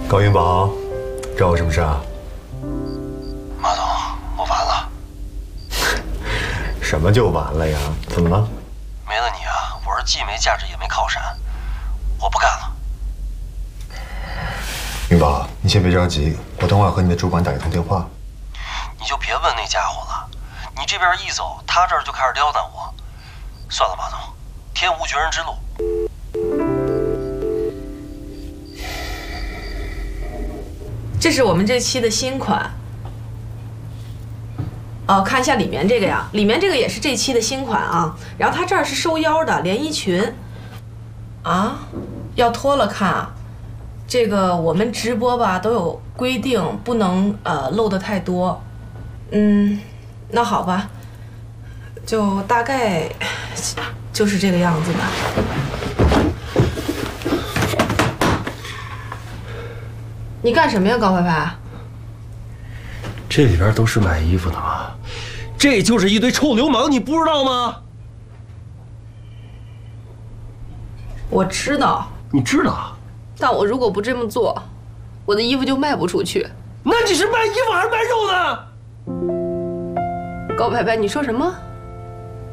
高云宝，找我什么事啊？ 马总，我完了。 什么就完了呀？怎么了？ 没了你啊，我是既没价值也没靠山，我不干了。 云宝，你先别着急，我等会儿和你的主管打一通电话。 你就别问那家伙了，你这边一走，他这儿就开始刁难我。算了，马总，天无绝人之路。 这是我们这期的新款。哦，看一下里面这个呀，里面这个也是这期的新款啊。然后它这儿是收腰的连衣裙，啊，要脱了看啊。这个我们直播吧都有规定，不能露得太多。那好吧，就大概就是这个样子吧。你干什么呀，高拍拍？ 这里边都是买衣服的吗？这就是一堆臭流氓，你不知道吗？ 我知道。 你知道？ 但我如果不这么做，我的衣服就卖不出去。 那你是卖衣服还是卖肉呢？ 高拍拍，你说什么？